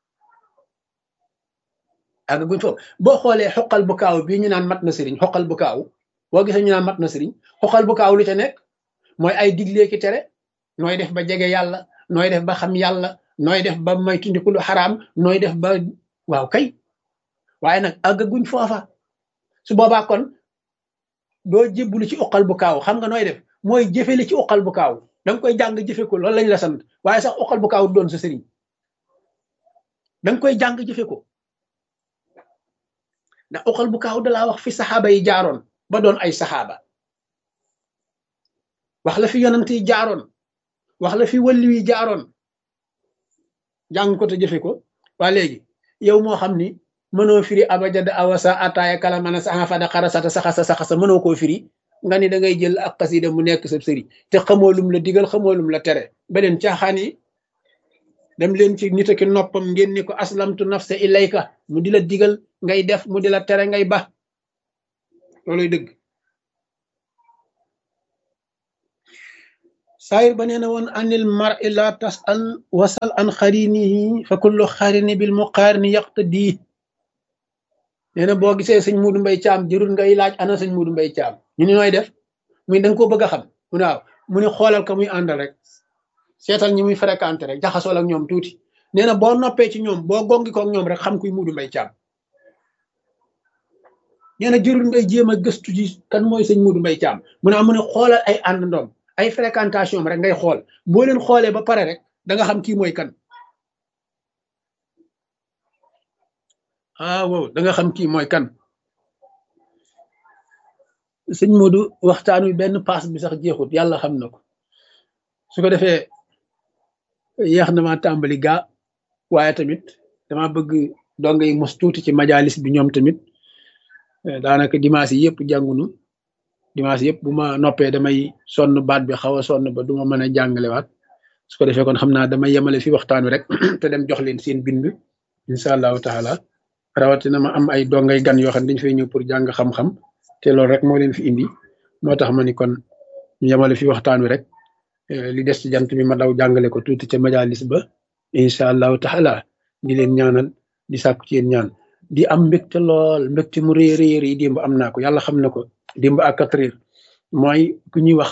A: boo xoolee xoqal bu kaaw bii ñu naan mat na sëriñ xoqal bu kaaw boo gisee ñu naan mat na sëriñ xoqal bu kaaw lu ca nekk mooy ay diglee ki tere nooy def ba jege yàlla nooy def ba xam yàlla nooy def ba may tundiku lu xaraam nooy def ba waaw kay waaye nag àgguñ foofa su boobaa kon doo jébbulu ci uqal bu kaaw xam nga nooy def mooy jëfe li ci uqal bu kaaw danga koy jàng jëfe ko loolu lañ la sant waaye sax uqal bu kaaw doon sa sëriñ danga koy jàng jëfe ko ndax uqal bu kaaw dalaa wax fi saxaaba yi jaaroon ba doon ay saxaaba wax la fi yonent yi jaaroon wax la fi wàlli yi jaaroon jàng ko te jëfe ko waa léegi yow moo xam ni mënoo firi abajada awasa ataaya kala mana saxa fada xarasata saxasa mënoo koo firi nga ni da ngay jël ak xasida mu nekk sa sëriñ te xamoo lum la digal xamoo lum la tere beneen caaxaan yi dem leen ci nit ki noppam ngeen ni ko aslamtu nafsa ilayka mu di la digal ngay def mu di la tere ngay ba looluy dëgg saayir ba nee na woon anil mar'i la tasal wasal an xarinihi fa kullu xarini bil muqaarini yaqtadi nee na boo gisee sëñ Muudu Mbay Caam jërul ngay laaj ana sëñ Muudu Mbay Caam ñu ni nooy def muy da nga koo bëgg a xam mu ne waaw mu ne xoolal ko muy àndal rek seetal ñi muy fréquenté rek jaxasool ak ñoom tuuti nee na boo noppee ci ñoom boo gongi ko ak ñoom rek xam kuy Muudu Mbay Caam nee na jërul ngay jéem a gëstu ji kan mooy sëñ Muudu Mbay Caam mu ne mu ne xoolal ay àndandoom ay fréquentation rek ngay xool boo leen xoolee ba pare rek da nga xam kii mooy kan wow da nga xam kii mooy kan sëñ Muudu waxtaan wi benn paas bi sax jeexut yàlla xam na ko su ko defee yéex na ma tàmbali gaa waaye tamit dama bëgg donga yi mos tuuti ci majalis bi ñoom tamit daanaka dimanche yi yëpp jàngunu dimanche yëpp bu ma noppee damay sonn baat bi xaw a sonn ba du ma mën a jàngalewaat su ko defee kon xam naa damay yemale fi waxtaan wi rek te dem jox leen seen bind incha allahu taala rawatina ma am ay dongay gan yoo xam ne dañu fay ñëw pour jàng xam-xam te loolu rek moo leen fi indi moo tax ma ni kon ñu yemale fi waxtaan wi rek li des ci jant bi ma daw jàngale ko tuuti ca majalis ba incha allahu taala di leen ñaanal di sàkku ci yéen ñaan di am mbégte lool mbégte mu réer yi démb am naa ko yàlla xam na ko démb à 4 heures mooy ku ñuy wax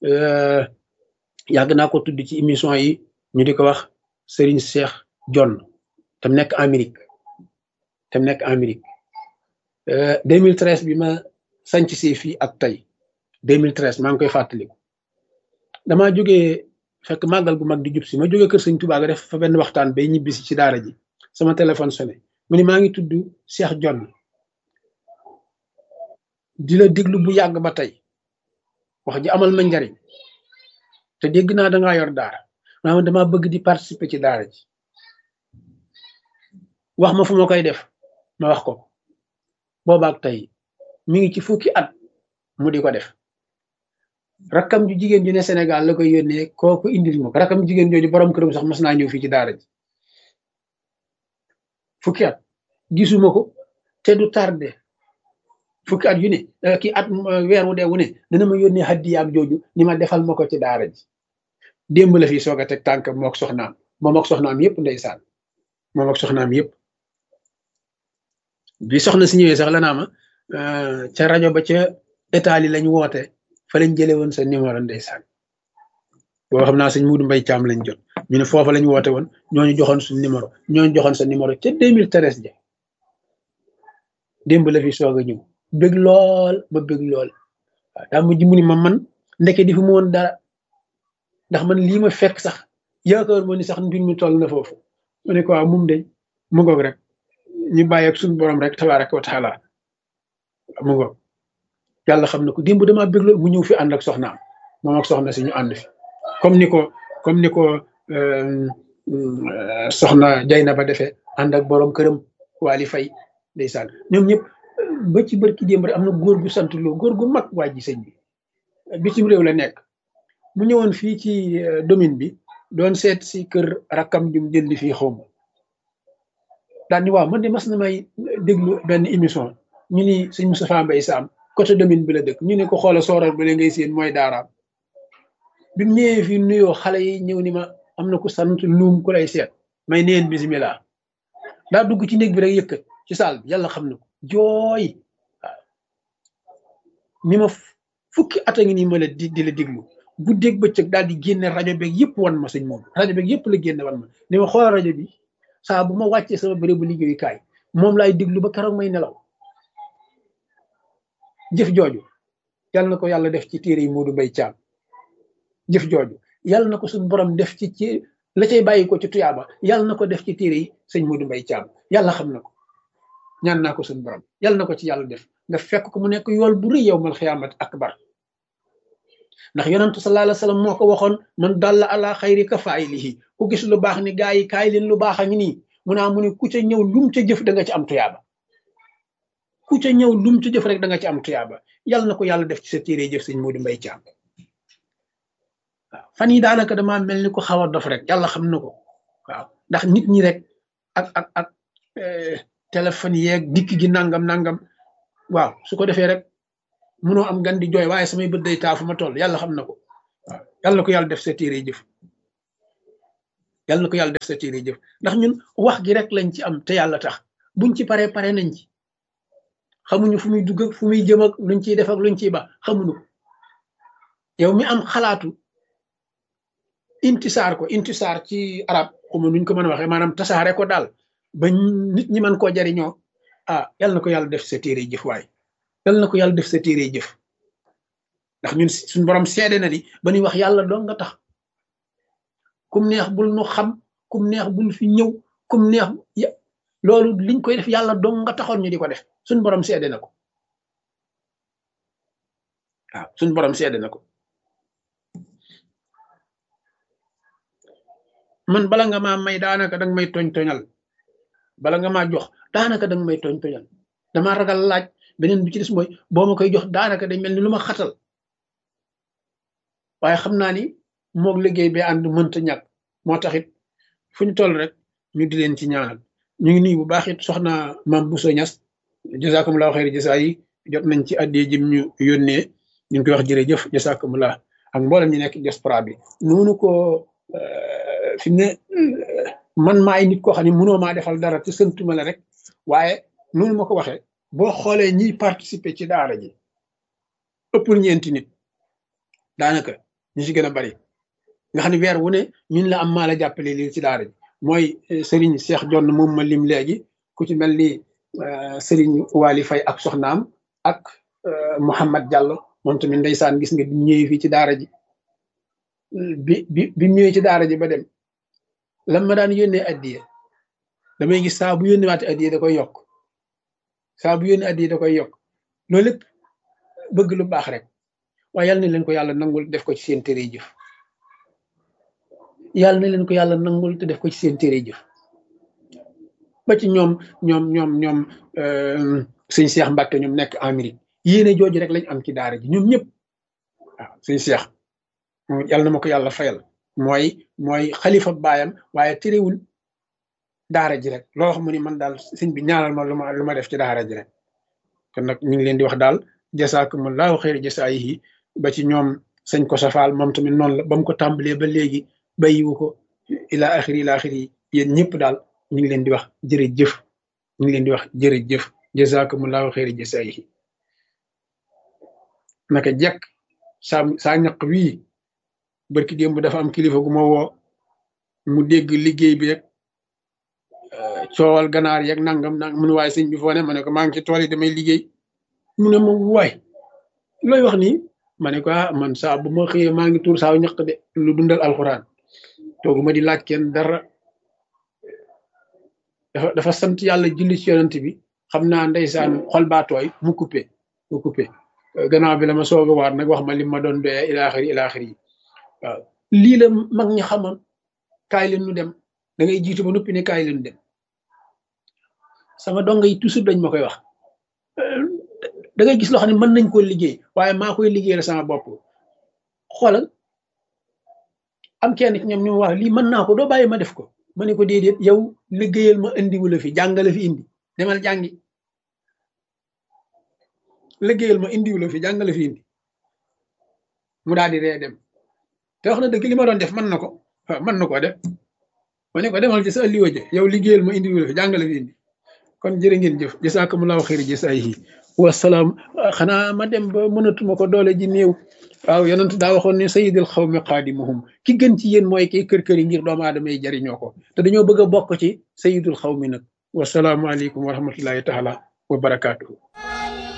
A: yàgg naa ko tudd ci émission yi ñu di ko wax Serigne Cheikh John tam nekk Amérique 2013 bi ma sanc si fii ak tey 2013 maa ngi koy fàttaliku damaa jógee fekk màggal gu mag di jub si ma jógee kër sëñ Tuubaa ga def fa benn waxtaan bay ñibbisi ci daara ji sama téléphone sonné mu ni maa ngi tudd Cheikh John di la déglu bu yàgg ba tey wax ji amal ma njariñ te dégg naa dangaa yor daara maanaam dama bëgg di participer ci daara ji wax ma fu ma koy def ma wax ko boobaak tey mi ngi ci fukki at mu di ko def rakkam ju jigéen ju ne Sénégal la koy yónnee kooku indil ma ko rakkam jigéen jooju borom këram sax mas naa ñëw fii ci daara ji fukki at gisuma ko te du tardé fukki at yu ne kii at weer wu dee wu ne dana ma yónnee haddiyaam jooju ni ma defal ma ko ci daara ji démb la fi soog a teg tànk mook soxnaam moom ak soxnaam yëpp ndeysaan moom ak soxnaam yëpp bi soxna si ñëwee sax la naa ma ca rajo ba ca Italie lañ woote fa lañ jëlee woon sa numéro ndeysaan boo xam naa sëñ Muudu Mbay Caam lañ jot ñu ne foofa lañ woote woon ñooñu joxoon suñ numéro ñooñu joxoon sa numéro ca 2013 ja démb la fi soog a ñëw bëgg lool ba bëgg lool waaw daa mujj mu ni ma man ndeke di fi mu woon dara ndax man lii ma fekk sax yaakaar moo ni sax mbir mi toll na foofu ma ne ko waaw mum de mu ngoog rek ñu bàyyi ak suñu borom rek tabaaraka wa taala mu ngoog yàlla xam na ko démb damaa bëgg lool mu ñëw fi ànd ak soxnaam moom ak soxna si ñu ànd fi comme ni ko soxna Jayna ba defee ànd ak borom këram Waly Faye ndeysaan ñoom ñëpp ba ci barki démb rek am na góor gu sant loo góor gu mag waa ji sëñ bi bitim réew la nekk mu ñëwoon fii ci domaine bi doon seet si kër rakkam jum jëndi fii xaw ma daal ni waaw man de mas na may déglu benn émission ñu ni sëñ Moustapha Mbaye Sam côté domaine bi la dëkk ñu ne ko xoola sooral ba la ngay seen mooy daaraam bi mu ñëwee fii nuyoo xale yi ñëw ni ma am na ku sant luum ku lay seet may neen bisimilah daa dugg ci néeg bi rek yëkkat ci saal bi yàlla xam na ko jooy waaw ni ma fukki at a ngi nii ma la di la déglu guddeeg bëccëg daal di génne rajo beeg yëpp wan ma sëñ moom rajo beeg yëpp la génne wan ma ni ma xoolal rajo bi saa bu ma wàccee sama bérébu liggéeyukaay moom laay déglu ba keroog may nelaw jëf jooju yàlla na ko yàlla def ci téere yi Muudu Mbay Caam jëf jooju yàlla na ko suñu borom def ci la cay bàyyi ko ci tuyaaba yàlla na ko def ci téere yi sëñ Muudu Mbay Caam yàlla xam na ko ñaan naa ko suñu borom yàlla na ko ci yàlla def nga fekk ko mu nekk yool bu rëy yawmal xiyaamat akbar ndax yonentu sallallahu alayhi wa sallam moo ko waxoon man dalla ala xayri ka faa'ilihi ku gis lu baax ni gaa yi kaay leen lu baax a ngi nii mu naa mu ne ku ca ñëw lum ca jëf da nga ci am tuyaaba ku ca ñëw lum ca jëf rek da nga ci am tuyaaba yàlla na ko yàlla def ci sa téere jëf sëñ Muudu Mbay Caam waaw fan yi daanaka damaa mel ni ko xaw a dof rek yàlla xam na ko waaw ndax nit ñi rek ak téléphone yeeg dikk gi nangam waaw su ko defee rek munoo am gan di jooy waaye samay bët day taa fu ma toll yàlla xam na ko waaw yàlla na ko yàlla def sa téere jëf yàlla na ko yàlla def sa téere jëf ndax ñun wax gi rek lañ ci am te yàlla tax buñ ci pare nañ ci xamuñu fu muy dugg ak fu muy jëm ak luñ ciy def ak luñ ciy ba xamuñu ko yow mi am xalaatu intisaar ci arab xuma nuñ ko mën a waxee maanaam tasaare ko daal ba nit ñi mën koo jariñoo yàlla na ko yàlla def sa téere jëf waay yàlla na ko yàlla def sa téere jëf ndax ñun suñ borom seede na ni ba ñuy wax yàlla doo nga tax kum neex bul nu xam kum neex bul fi ñëw kum neex loolu liñ koy def yàlla doo nga taxoon ñu di ko def suñ borom seede na ko waaw suñ borom seede na ko man bala nga maa may daanaka danga may toñal bala nga maa jox daanaka danga may toñal dama ragal laaj beneen bi ci des mooy boo ma koy jox daanaka day mel ni lu ma xatal waaye xam naa ni moog liggéey bi ànd mënta ñàkk moo taxit fu ñu toll rek ñu di leen ci ñaanal ñu ngi nuyu bu baax it soxna Mame Bousso Niass jazakumullahu xayri jasa yi jot nañ ci addee jëm ñu yónnee ñu ngi koy wax jërëjëf jazakumullah ak mboolem ñu nekk diaspora bi noonu ko fi ne man maay nit koo xam ne mënoo maa defal dara te sëntuma la rek waaye noonu ma ko waxee boo xoolee ñiy participer ci daara ji ëppul ñeenti nit daanaka ñu ci gën a bari nga xam ne weer wu ne ñun la am maa la jàppale lii ci daara ji mooy Serigne Cheikh Jonn moom ma lim léegi ku ci mel ni Serigne Wali Faye ak soxnaam ak Mouhamad Diallo moom tamit ndeysaan gis nga bi ñëwee fii ci daara ji bi ñëwee ci daara ji ba dem lan ma daan yónnee addiye damay gis saa bu yónnee waate addiye da koy yokk saa bu yónnee addiye da koy yokk loolu lépp bëgg lu baax rek waaye yàlla na leen ko yàlla nangul def ko ci seen téere jëf yàlla na leen ko yàlla nangul te def ko ci seen téere jëf ba ci ñoom sëñ Cheikh Mbacke ñoom nekk Amérique yéene jooju rek lañ am ci daara ji ñoom ñëpp waaw sëñ Cheikh yàlla na ma ko yàlla fayal mooy xalifa baayam waaye terewul daara ji rek loo xam ni man daal sëñ bi ñaanal ma lu ma def ci daara ji rek kon nag ñu ngi leen di wax daal jasaakumullahu xayri jasaayihi ba ci ñoom sëñ ko safaal moom tamit noonu la ba mu ko tàmbalee ba léegi bàyyiwu ko ila axiri yéen ñëpp daal ñu ngi leen di wax jërëjëf ñu ngi leen di wax jërëjëf jasaakumullahu xayri jasaayihi naka jekk saa ñaq wii barki démb dafa am kilifa gu ma woo mu dégg liggéey bi rek coowal ganaar yeeg nangam mu ne waaye sëñ bi foo ne ma ne ko maa ngi ci tool yi damay liggéey mu ne ma waay looy wax nii ma ne ko man saa bu ma xëyee maa ngi tuur saaw ñaq de lu dundal alxuraan toogu ma di laaj kenn dara dafa sant yàlla julli ci yonent bi xam naa ndeysaan xol baa tooy mu coupé gannaaw bi la ma soog a waat nag wax ma li ma doon doyee ilaaxiri yi waaw lii la mag ñi xamoon kaay leen nu dem da ngay jiitu ba noppi ne kaay leen dem sama donga yi toujours dañ ma koy wax da ngay gis loo xam ne mën nañ koo liggéey waaye maa koy liggéeyal sama bopp xoolal am kenn ci ñoom ñu wax lii mën naa ko doo bàyyi ma def ko ma ne ko déedéet yow liggéeyal ma indiwu la fi jàngale fi indi demal jàngi liggéeyal ma indiwu la fi jàngale fi indi mu daal di ree dem te wax na dëgg li ma doon def mën na ko def ma ne ko demal ci sa alliwa ja yow liggéeyal ma indiwu la fi jàngale fi indi kon jërë ngeen jëf jasaakumullahu xayri jasaayihi wasalaam xanaa ma dem ba mënatuma ko doole ji néew waaw yonent daa waxoon ne sayyidul xawmi xaadimuhum ki gën ci yéen mooy kii kër yi ngir doomu aadama yi jariñoo ko te dañoo bëgg a bokk ci sayyidul xawmi nag wasalaamu aleykum wa rahmatullahi taala wa barakaatuhu